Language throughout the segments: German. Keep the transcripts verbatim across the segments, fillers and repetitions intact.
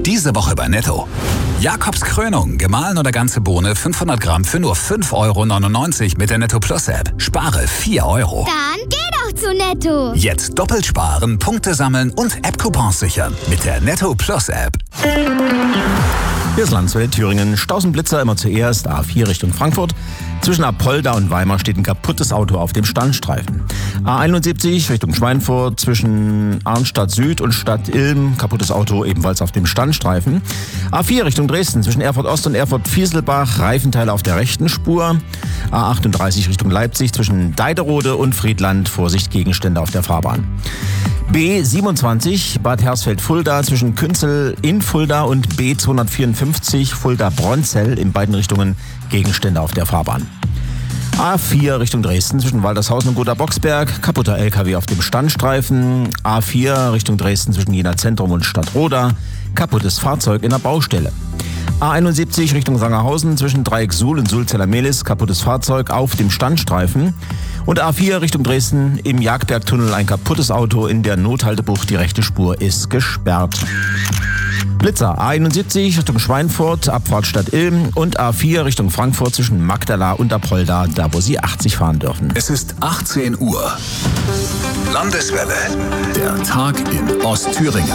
Diese Woche bei Netto. Jakobs Krönung, gemahlen oder ganze Bohne fünfhundert Gramm für nur fünf Euro neunundneunzig mit der Netto Plus App. Spare vier Euro. Dann geh doch zu Netto. Jetzt doppelt sparen, Punkte sammeln und App-Coupons sichern mit der Netto Plus App. Hier ist Landswelle, Thüringen. Stausenblitzer immer zuerst, A vier Richtung Frankfurt. Zwischen Apolda und Weimar steht ein kaputtes Auto auf dem Standstreifen. A einundsiebzig Richtung Schweinfurt, zwischen Arnstadt Süd und Stadt Ilm, kaputtes Auto ebenfalls auf dem Standstreifen. A vier Richtung Dresden, zwischen Erfurt Ost und Erfurt Vieselbach, Reifenteile auf der rechten Spur. A achtunddreißig Richtung Leipzig, zwischen Deiderode und Friedland, Vorsicht, Gegenstände auf der Fahrbahn. B siebenundzwanzig Bad Hersfeld-Fulda, zwischen Künzel in Fulda und B zweihundertvierundfünfzig Fulda-Bronzell, in beiden Richtungen Gegenstände auf der Fahrbahn. A vier Richtung Dresden, zwischen Waltershausen und Gotha-Boxberg, kaputter L K W auf dem Standstreifen. A vier Richtung Dresden, zwischen Jena Zentrum und Stadtroda, kaputtes Fahrzeug in der Baustelle. A einundsiebzig Richtung Sangerhausen, zwischen Dreieck Suhl und Sulzeller-Mehlis, kaputtes Fahrzeug auf dem Standstreifen. Und A vier Richtung Dresden, im Jagdbergtunnel ein kaputtes Auto in der Nothaltebucht, die rechte Spur ist gesperrt. Blitzer, A einundsiebzig Richtung Schweinfurt, Abfahrt Stadt Ilm und A vier Richtung Frankfurt zwischen Magdala und Apolda, da wo Sie achtzig fahren dürfen. Es ist achtzehn Uhr. Landeswelle. Der Tag in Ostthüringen.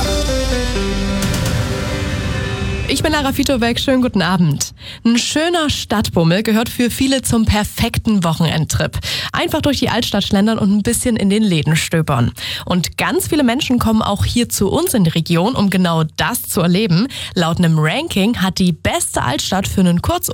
Ich bin Lara Fitobeck, schönen guten Abend. Ein schöner Stadtbummel gehört für viele zum perfekten Wochenendtrip. Einfach durch die Altstadt schlendern und ein bisschen in den Läden stöbern. Und ganz viele Menschen kommen auch hier zu uns in die Region, um genau das zu erleben. Laut einem Ranking hat die beste Altstadt für einen Kurz-